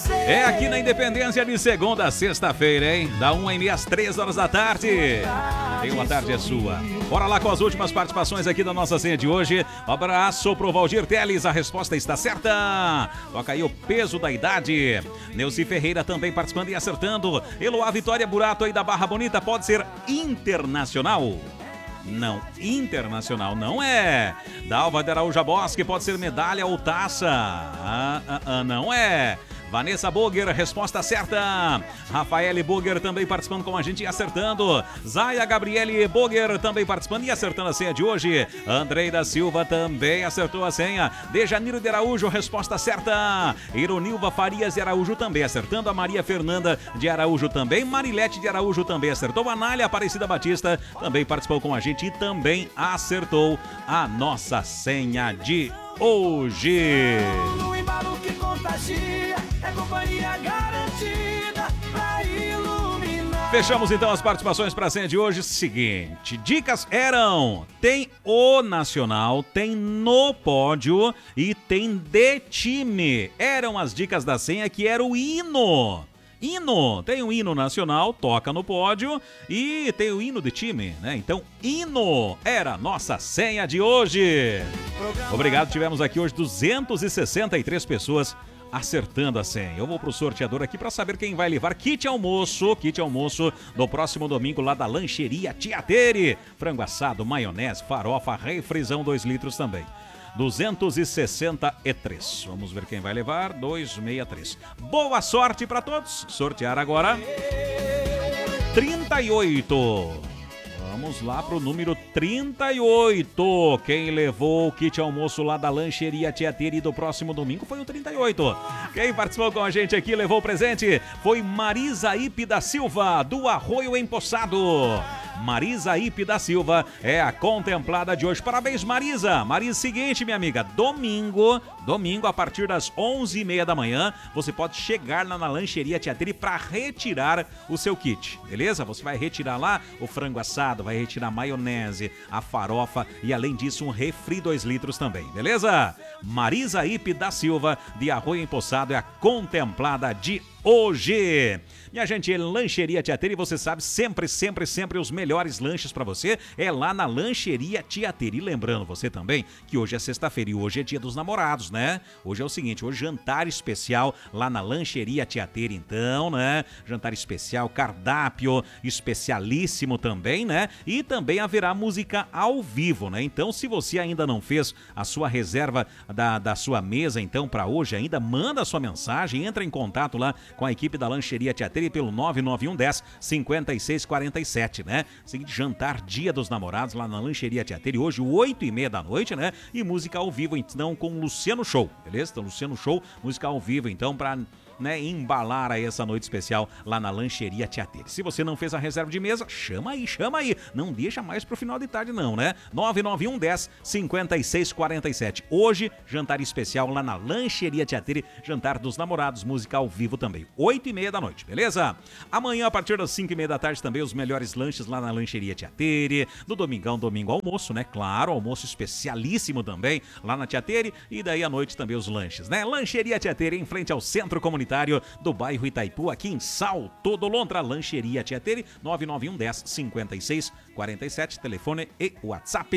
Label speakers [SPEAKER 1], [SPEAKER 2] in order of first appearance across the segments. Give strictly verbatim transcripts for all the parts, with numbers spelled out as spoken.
[SPEAKER 1] É aqui na Independência de segunda a sexta-feira, hein? Da uma e meia às três horas da tarde. Tem uma tarde é sua. Bora lá com as últimas participações aqui da nossa senha de hoje. Um abraço pro Valdir Teles, a resposta está certa. Toca aí o peso da idade. Neuci Ferreira também participando e acertando. Eloá Vitória Burato aí da Barra Bonita, pode ser internacional? Não, internacional não é. Dalva de Araújo Bosque, pode ser medalha ou taça? Ah, ah, ah, não é. Vanessa Boger, resposta certa. Rafaele Boger também participando com a gente e acertando. Zaya Gabriele Boger também participando e acertando a senha de hoje. Andrei da Silva também acertou a senha. Dejaniro de Araújo, resposta certa. Ironilva Farias de Araújo também acertando. A Maria Fernanda de Araújo também. Marilete de Araújo também acertou. A Nália Aparecida Batista também participou com a gente e também acertou a nossa senha de hoje.
[SPEAKER 2] No embalo que contagia, é companhia garantida pra iluminar.
[SPEAKER 1] Fechamos então as participações para a senha de hoje. Seguinte, dicas eram: tem o nacional, tem no pódio e tem de time. Eram as dicas da senha, que era o hino. Hino, tem um hino nacional, toca no pódio, e tem o hino de time, né? Então, hino era a nossa senha de hoje. Obrigado, tivemos aqui hoje duzentas e sessenta e três pessoas acertando a senha. Eu vou pro sorteador aqui para saber quem vai levar kit almoço, kit almoço no próximo domingo lá da Lancheria Tiateri. Frango assado, maionese, farofa, refrisão dois litros também. duzentos e sessenta e três. Vamos ver quem vai levar. duzentos e sessenta e três. Boa sorte para todos. Sortear agora. trinta e oito. Vamos lá pro número trinta e oito. Quem levou o kit almoço lá da Lancheria Tiateri do próximo domingo foi o trinta e oito. Quem participou com a gente aqui, levou o presente, foi Marisa Ipe da Silva, do Arroio Empoçado. Marisa Ipe da Silva é a contemplada de hoje. Parabéns, Marisa. Marisa, seguinte, minha amiga, domingo, domingo, a partir das onze e meia da manhã, você pode chegar lá na Lancheria Tiateri para retirar o seu kit, beleza? Você vai retirar lá o frango assado, vai retirar a maionese, a farofa e, além disso, um refri dois litros também, beleza? Marisa Ipe da Silva, de Arroio Empoçado, é a contemplada de hoje. Minha gente, Lancheria Tiateri, você sabe, sempre, sempre, sempre os melhores lanches pra você é lá na Lancheria Tiateri. Lembrando você também que hoje é sexta-feira e hoje é dia dos namorados, né? Hoje é o seguinte, hoje jantar especial lá na Lancheria Tiateri, então, né? Jantar especial, cardápio especialíssimo também, né? E também haverá música ao vivo, né? Então, se você ainda não fez a sua reserva da, da sua mesa, então, pra hoje ainda, manda a sua mensagem, entra em contato lá com a equipe da Lancheria Tiateri pelo nove nove um dez, cinquenta e seis quarenta e sete, né? Seguinte, jantar Dia dos Namorados lá na Lancheria Tiateri, hoje, oito e meia da noite, né? E música ao vivo, então, com Luciano Show, beleza? Então, Luciano Show, música ao vivo, então, pra... né, embalar aí essa noite especial lá na Lancheria Tiateri. Se você não fez a reserva de mesa, chama aí, chama aí. Não deixa mais pro final de tarde não, né? nove nove um dez, cinquenta e seis quarenta e sete. Hoje, jantar especial lá na Lancheria Tiateri, jantar dos namorados, música ao vivo também. oito e meia da noite, beleza? Amanhã, a partir das cinco e meia da tarde, também os melhores lanches lá na Lancheria Tiateri. No domingão, domingo almoço, né? Claro, almoço especialíssimo também lá na Tiateri. E daí à noite também os lanches, né? Lancheria Tiateri, em frente ao Centro Comunitário do bairro Itaipu, aqui em Salto do Lontra. Lancheria Tiateri, nove nove um dez, cinquenta e seis quarenta e sete, telefone e WhatsApp.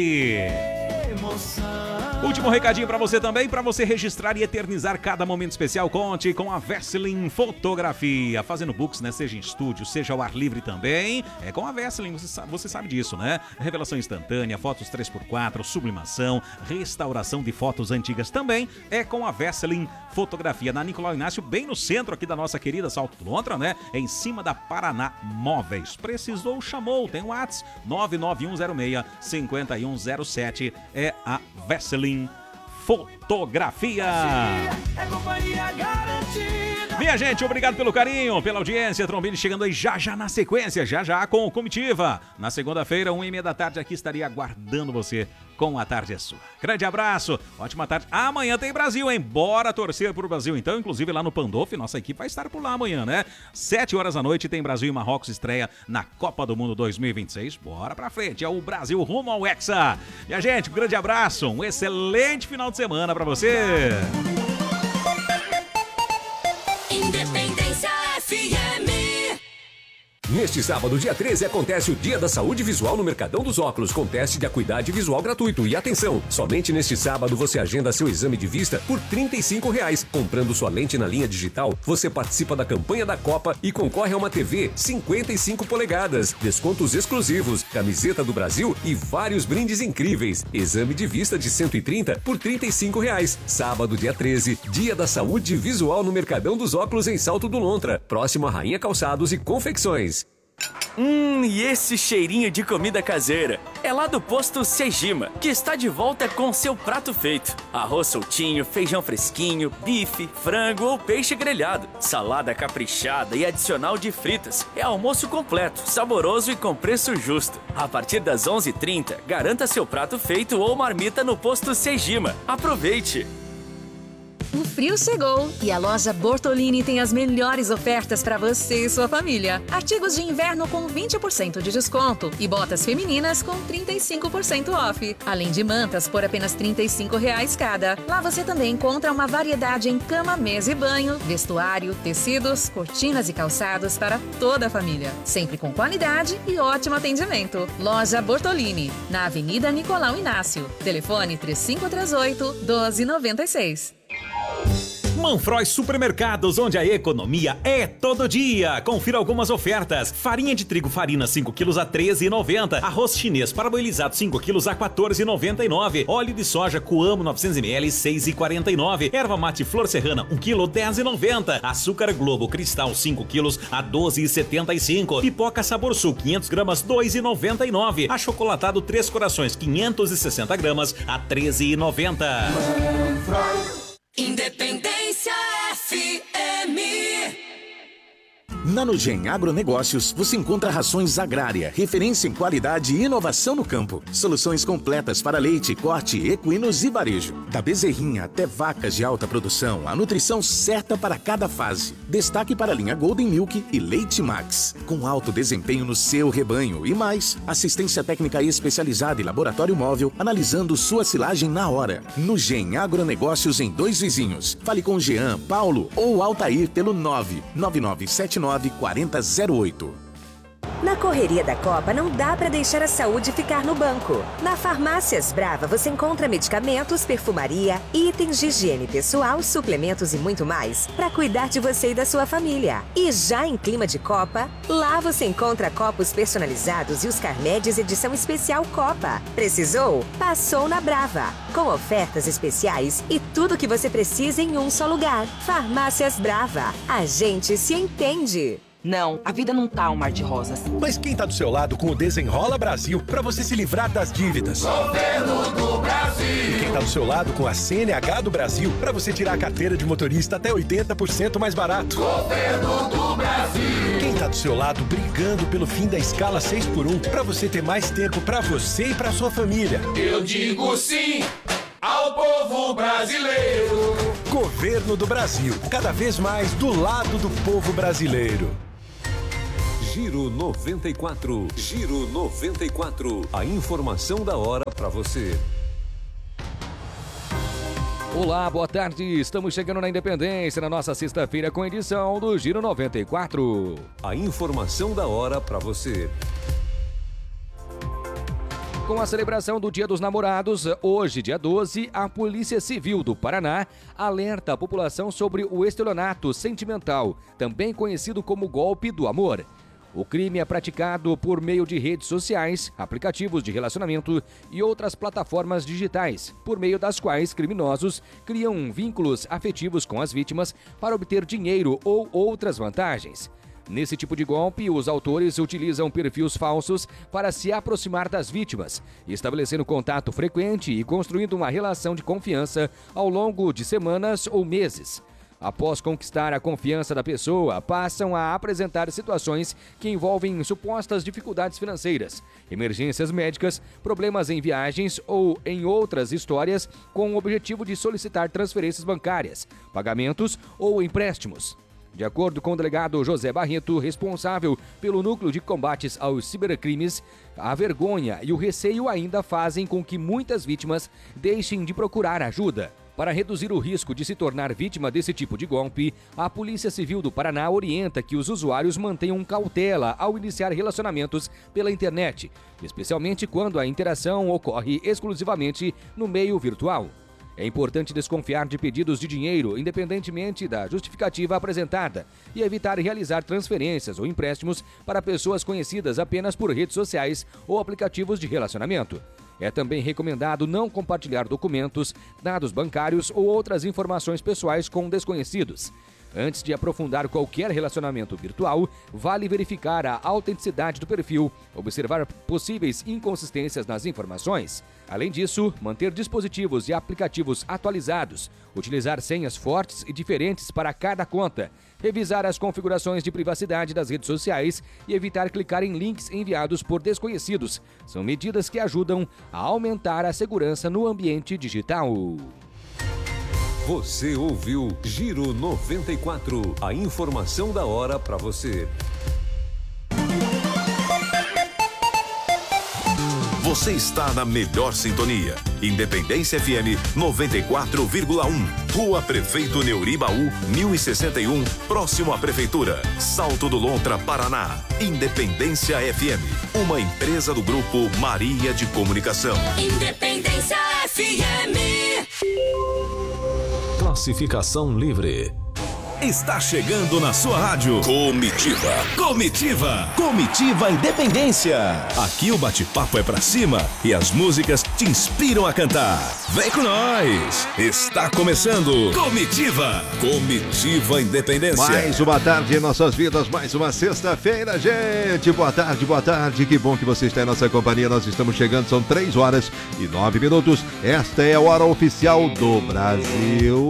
[SPEAKER 1] Emoção. Último recadinho pra você também, pra você registrar e eternizar cada momento especial, conte com a Vesselin Fotografia, fazendo books, né, seja em estúdio, seja ao ar livre também, é com a Vesselin, você sabe, você sabe disso, né? Revelação instantânea, fotos três por quatro, sublimação, restauração de fotos antigas também, é com a Vesselin Fotografia, na Nicolau Inácio, bem no centro aqui da nossa querida Salto do Lontra, né? Em cima da Paraná Móveis. Precisou, chamou, tem o WhatsApp nove nove um zero seis, cinco um zero sete, é a Vesselin Fotografia. É companhia garantida. Minha gente, obrigado pelo carinho, pela audiência. Trombini chegando aí já já na sequência, já já com Comitiva. Na segunda-feira, uma e meia da tarde, aqui estaria aguardando você com A Tarde é Sua. Grande abraço, ótima tarde. Amanhã tem Brasil, hein? Bora torcer pro Brasil, então. Inclusive lá no Pandolf, nossa equipe vai estar por lá amanhã, né? Sete horas da noite tem Brasil e Marrocos estreia na Copa do Mundo dois mil e vinte e seis. Bora pra frente, é o Brasil rumo ao Hexa. Minha gente, um grande abraço, um excelente final de semana pra você.
[SPEAKER 3] Independência F M.
[SPEAKER 4] Neste sábado, dia treze, acontece o Dia da Saúde Visual no Mercadão dos Óculos, com teste de acuidade visual gratuito. E atenção, somente neste sábado você agenda seu exame de vista por trinta e cinco reais. Comprando sua lente na linha digital, você participa da campanha da Copa e concorre a uma T V cinquenta e cinco polegadas, descontos exclusivos, camiseta do Brasil e vários brindes incríveis. Exame de vista de cento e trinta por trinta e cinco reais. Sábado, dia treze, Dia da Saúde Visual no Mercadão dos Óculos em Salto do Lontra, próximo a Rainha Calçados e Confecções.
[SPEAKER 5] Hum, e esse cheirinho de comida caseira? É lá do posto Sejima, que está de volta com seu prato feito. Arroz soltinho, feijão fresquinho, bife, frango ou peixe grelhado, salada caprichada e adicional de fritas. É almoço completo, saboroso e com preço justo. A partir das onze e trinta, garanta seu prato feito ou marmita no posto Sejima. Aproveite!
[SPEAKER 6] O frio chegou e a loja Bortolini tem as melhores ofertas para você e sua família. Artigos de inverno com vinte por cento de desconto e botas femininas com trinta e cinco por cento off. Além de mantas por apenas trinta e cinco reais cada. Lá você também encontra uma variedade em cama, mesa e banho, vestuário, tecidos, cortinas e calçados para toda a família. Sempre com qualidade e ótimo atendimento. Loja Bortolini, na Avenida Nicolau Inácio. Telefone três cinco três oito, um dois nove seis.
[SPEAKER 1] Manfroy Supermercados, onde a economia é todo dia. Confira algumas ofertas. Farinha de trigo Farina cinco quilos a treze reais e noventa centavos. Arroz chinês parboilizado cinco quilos a quatorze reais e noventa e nove centavos. Óleo de soja Coamo novecentos mililitros seis reais e quarenta e nove centavos. Erva mate Flor Serrana um quilo dez reais e noventa centavos. Açúcar Globo Cristal cinco quilos a doze reais e setenta e cinco centavos. Pipoca Sabor Sul quinhentas gramas dois reais e noventa e nove centavos. Achocolatado Três Corações quinhentas e sessenta gramas a treze reais e noventa centavos.
[SPEAKER 3] Independência F M.
[SPEAKER 7] Na Nugem Agronegócios, você encontra rações agrária, referência em qualidade e inovação no campo. Soluções completas para leite, corte, equinos e varejo. Da bezerrinha até vacas de alta produção, a nutrição certa para cada fase. Destaque para a linha Golden Milk e Leite Max. Com alto desempenho no seu rebanho e mais, assistência técnica especializada e laboratório móvel, analisando sua silagem na hora. Nugem Agronegócios em Dois Vizinhos. Fale com Jean, Paulo ou Altair pelo nove nove nove sete nove quatro zero zero oito.
[SPEAKER 8] Na correria da Copa, não dá para deixar a saúde ficar no banco. Na Farmácias Brava, você encontra medicamentos, perfumaria, itens de higiene pessoal, suplementos e muito mais para cuidar de você e da sua família. E já em clima de Copa, lá você encontra copos personalizados e os Carmedes edição especial Copa. Precisou? Passou na Brava. Com ofertas especiais e tudo que você precisa em um só lugar. Farmácias Brava. A gente se entende.
[SPEAKER 9] Não, a vida não tá um mar de rosas.
[SPEAKER 10] Mas quem tá do seu lado com o Desenrola Brasil pra você se livrar das dívidas?
[SPEAKER 2] Governo do Brasil.
[SPEAKER 10] E quem tá do seu lado com a C N H do Brasil pra você tirar a carteira de motorista até oitenta por cento mais barato?
[SPEAKER 2] Governo do Brasil.
[SPEAKER 10] Quem tá do seu lado brigando pelo fim da escala seis por um pra você ter mais tempo pra você e pra sua família?
[SPEAKER 2] Eu digo sim ao povo brasileiro.
[SPEAKER 10] Governo do Brasil, cada vez mais do lado do povo brasileiro.
[SPEAKER 4] Giro noventa e quatro. Giro noventa e quatro. A informação da hora para você.
[SPEAKER 11] Olá, boa tarde. Estamos chegando na Independência na nossa sexta-feira com a edição do Giro noventa e quatro.
[SPEAKER 4] A informação da hora para você.
[SPEAKER 11] Com a celebração do Dia dos Namorados, hoje, dia doze, a Polícia Civil do Paraná alerta a população sobre o estelionato sentimental, também conhecido como golpe do amor. O crime é praticado por meio de redes sociais, aplicativos de relacionamento e outras plataformas digitais, por meio das quais criminosos criam vínculos afetivos com as vítimas para obter dinheiro ou outras vantagens. Nesse tipo de golpe, os autores utilizam perfis falsos para se aproximar das vítimas, estabelecendo contato frequente e construindo uma relação de confiança ao longo de semanas ou meses. Após conquistar a confiança da pessoa, passam a apresentar situações que envolvem supostas dificuldades financeiras, emergências médicas, problemas em viagens ou em outras histórias com o objetivo de solicitar transferências bancárias, pagamentos ou empréstimos. De acordo com o delegado José Barreto, responsável pelo Núcleo de Combates aos Cibercrimes, a vergonha e o receio ainda fazem com que muitas vítimas deixem de procurar ajuda. Para reduzir o risco de se tornar vítima desse tipo de golpe, a Polícia Civil do Paraná orienta que os usuários mantenham cautela ao iniciar relacionamentos pela internet, especialmente quando a interação ocorre exclusivamente no meio virtual. É importante desconfiar de pedidos de dinheiro, independentemente da justificativa apresentada, e evitar realizar transferências ou empréstimos para pessoas conhecidas apenas por redes sociais ou aplicativos de relacionamento. É também recomendado não compartilhar documentos, dados bancários ou outras informações pessoais com desconhecidos. Antes de aprofundar qualquer relacionamento virtual, vale verificar a autenticidade do perfil, observar possíveis inconsistências nas informações. Além disso, manter dispositivos e aplicativos atualizados, utilizar senhas fortes e diferentes para cada conta, revisar as configurações de privacidade das redes sociais e evitar clicar em links enviados por desconhecidos. São medidas que ajudam a aumentar a segurança no ambiente digital.
[SPEAKER 4] Você ouviu Giro noventa e quatro, a informação da hora para você.
[SPEAKER 12] Você está na melhor sintonia. Independência F M noventa e quatro vírgula um. Rua Prefeito Neuribaú, mil e sessenta e um, próximo à Prefeitura. Salto do Lontra, Paraná. Independência F M, uma empresa do Grupo Maria de Comunicação.
[SPEAKER 3] Independência F M.
[SPEAKER 12] Classificação livre.
[SPEAKER 13] Está chegando na sua rádio
[SPEAKER 12] Comitiva.
[SPEAKER 13] Comitiva. Comitiva Independência. Aqui o bate-papo é pra cima e as músicas te inspiram a cantar. Vem com nós. Está começando Comitiva. Comitiva Independência.
[SPEAKER 14] Mais uma tarde em nossas vidas, mais uma sexta-feira, gente. Boa tarde, boa tarde. Que bom que você está em nossa companhia. Nós estamos chegando, são três horas e nove minutos. Esta é a hora oficial do Brasil.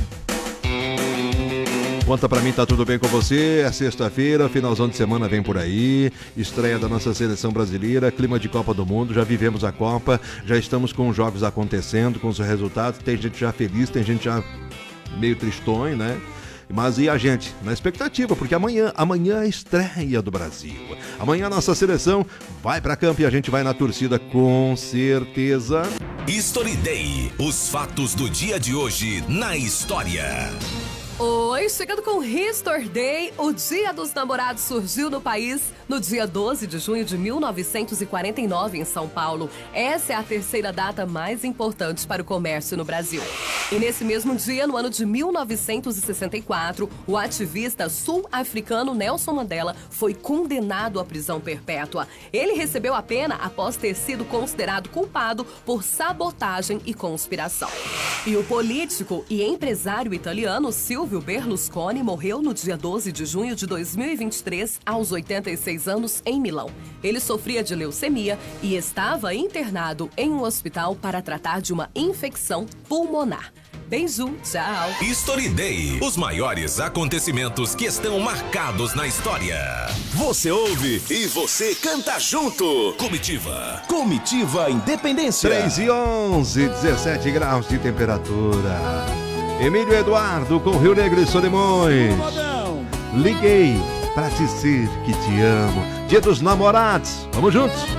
[SPEAKER 14] Conta pra mim, tá tudo bem com você? É sexta-feira, finalzão de semana vem por aí, estreia da nossa seleção brasileira, clima de Copa do Mundo, já vivemos a Copa, já estamos com os jogos acontecendo, com os resultados, tem gente já feliz, tem gente já meio tristonho, né? Mas e a gente? Na expectativa, porque amanhã, amanhã é a estreia do Brasil. Amanhã a nossa seleção vai pra campo e a gente vai na torcida com certeza.
[SPEAKER 13] History Day, os fatos do dia de hoje na história.
[SPEAKER 15] Oi, chegando com History Day, o Dia dos Namorados surgiu no país no dia doze de junho de mil novecentos e quarenta e nove em São Paulo. Essa é a terceira data mais importante para o comércio no Brasil. E nesse mesmo dia, no ano de mil novecentos e sessenta e quatro, o ativista sul-africano Nelson Mandela foi condenado à prisão perpétua. Ele recebeu a pena após ter sido considerado culpado por sabotagem e conspiração. E o político e empresário italiano Silvio Berlusconi morreu no dia doze de junho de dois mil e vinte e três, aos oitenta e seis anos, em Milão. Ele sofria de leucemia e estava internado em um hospital para tratar de uma infecção pulmonar. Beijo, tchau.
[SPEAKER 13] History Day, os maiores acontecimentos que estão marcados na história. Você ouve e você canta junto. Comitiva. Comitiva Independência.
[SPEAKER 14] três e onze, dezessete graus de temperatura. Emílio Eduardo com Rio Negro e Solimões. Liguei pra dizer que te amo. Dia dos Namorados. Vamos juntos.